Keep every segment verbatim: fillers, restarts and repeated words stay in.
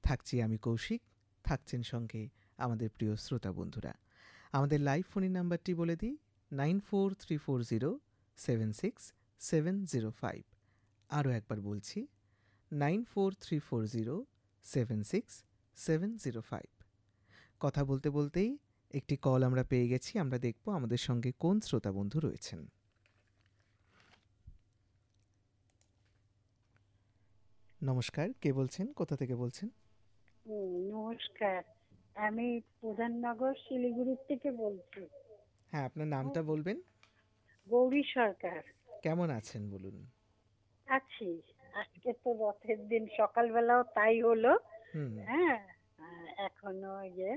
থাকছি আমি কৌশিক, থাকছেন সঙ্গে আমাদের প্রিয় শ্রোতা বন্ধুরা। আমাদের লাইভ ফোনের নাম্বারটি বলে দিই, nine four three four zero seven six seven zero five. আরও একবার বলছি, nine four three four zero seven six seven zero five. কথা বলতে বলতেই একটি কল আমরা পেয়ে গেছি, আমরা দেখব আমাদের সঙ্গে কোন শ্রোতা বন্ধু রয়েছেন। নমস্কার, কে বলছেন, কোথা থেকে বলছেন? নমস্কার, আমি প্রধাননগর শিলিগুড়ি থেকে বলছি। হ্যাঁ, আপনার নামটা বলবেন। গৌরী সরকার। কেমন আছেন বলুন? আছি। আজকে তো রথের দিন, সকালবেলাও তাই হলো। হুম হ্যাঁ, আহ, এখনো ইয়ে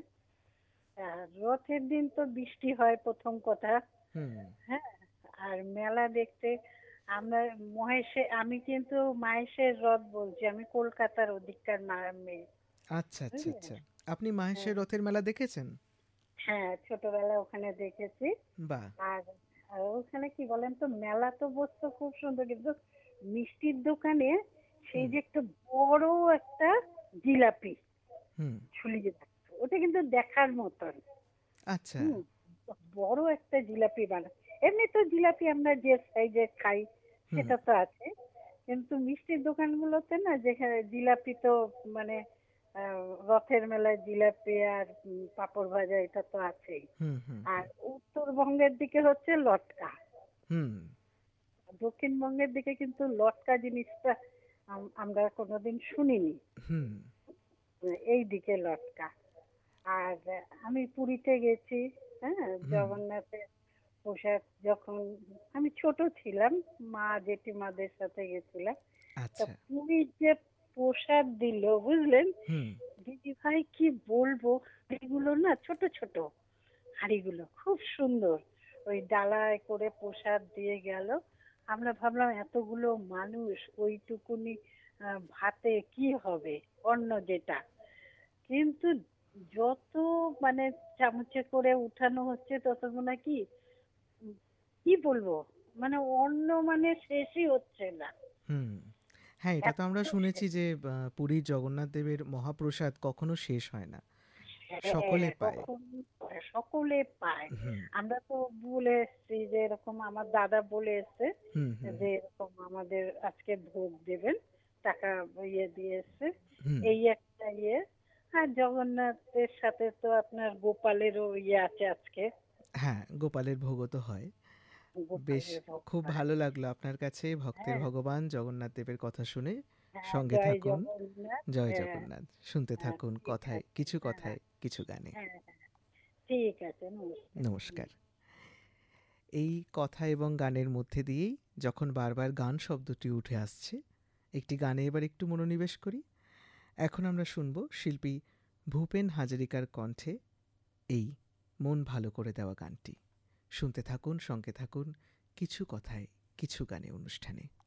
আহ, রথের দিন তো বৃষ্টি হয় প্রথম কথা। হুম হ্যাঁ, আর মেলা দেখতে আমরা মহেশে আমি কিন্তু মাহেশের রথ বলছি, আমি কলকাতার ওদিককার মা- মেয়ে। আচ্ছা আচ্ছা বুঝলেন? আচ্ছা। আপনি হ্যাঁ মাহেশের রথের মেলা দেখেছেন? হ্যাঁ, ছোটবেলায় ওখানে দেখেছি। বাহ। আর আর ওখানে কি বলেন তো, মেলা তো বসতো খুব সুন্দর, কিন্তু মিষ্টির দোকানে সেই হুম যে একটা বড় একটা জিলাপি হুম ঝুলিয়ে থাকতো, ওটা কিন্তু দেখার মতন। আচ্ছা। হুম, বড় একটা জিলাপি বানা। এমনি তো জিলাপি আমরা যে সাইজে খাই হুম সেটা তো আছে, কিন্তু মিষ্টির দোকানগুলোতে না, যেখানে জিলাপি তো মানে আহ, রথের মেলায় জিলাপি আর উম, পাঁপড় ভাজা এটা তো আছেই। হুম হুম আর উত্তরবঙ্গের দিকে হচ্ছে লটকা, হুম দক্ষিণবঙ্গের দিকে কিন্তু লটকা জিনিসটা আম- আমরা কোনোদিন শুনিনি। হুম এই দিকে লটকা। আর আমি পুরীতে গেছি। হ্যাঁ, হুম জগন্নাথের পোশাক যখন আমি ছোট ছিলাম, মা জেঠিমাদের সাথে গেছিলাম। তা আচ্ছা। পুরীর যে প্রসাদ দিল, বুঝলেন হুম দিদি ভাই, কি বলবো, এগুলো না ছোট ছোট হাঁড়িগুলো খুব সুন্দর, ওই ডালায় করে প্রসাদ দিয়ে গেল। আমরা ভাবলাম এতগুলো মানুষ ওইটুকুনি আহ, ভাতে কি হবে, অন্ন যেটা, কিন্তু যত মানে চামচে করে উঠানো হচ্ছে তত মনে হয় কি উম, কি বলবো, মানে অন্ন মানে শেষই হচ্ছে না, হুম হ্যাঁ, এটা তো এত আমরা শুনেছি শেষ। যে আহ, পুরীর জগন্নাথ দেবের মহাপ্রসাদ কখনো শেষ হয় না, সকলে হ্যাঁ, পায়। কখন সকলে পায়। হুম আমরা তো বলে এসছি যে এরকম, আমার দাদা বলে এসছে হুম হুম যে এরকম আমাদের আজকে ভোগ দেবেন, টাকা ইয়ে দিয়ে এসছে, হুম এই একটা ইয়ে। আর জগন্নাথের সাথে তো আপনার গোপালেরও ইয়ে আছে আজকে, হ্যাঁ, গোপালের ভোগও তো হয়। বেশ, গোপালের ভোগ খুব হয়। ভালো লাগলো আপনার কাছে ভক্তের হ্যাঁ ভগবান জগন্নাথ দেবের কথা শুনে। হ্যাঁ, সঙ্গে জয় থাকুন। জগন্নাথ। জয় হ্যাঁ জগন্নাথ, শুনতে হ্যাঁ, থাকুন ঠিক কথায়, আছে। কিছু হ্যাঁ কথায় কিছু গানে। হ্যাঁ হ্যাঁ, ঠিক আছে, নমস্কার। হুম। নমস্কার। এই কথা এবং গানের মধ্যে দিয়েই যখন বারবার গান শব্দটি উঠে আসছে, একটি গানে এবার একটু মনোনিবেশ করি। এখন আমরা শুনব শিল্পী ভূপেন হাজারিকার কণ্ঠে এই মন ভালো করে দেওয়া গানটি। শুনতে থাকুন, সঙ্গে থাকুন কিছু কথায় কিছু গানে অনুষ্ঠানে।